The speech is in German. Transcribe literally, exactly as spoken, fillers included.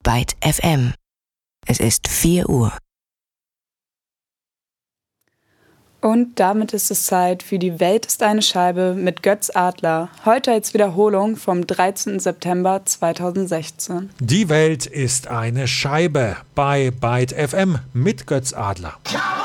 Byte F M. Es ist vier Uhr. Und damit ist es Zeit für Die Welt ist eine Scheibe mit Götz Adler. Heute als Wiederholung vom dreizehnten September zweitausendsechzehn. Die Welt ist eine Scheibe bei Byte F M mit Götz Adler. Ja!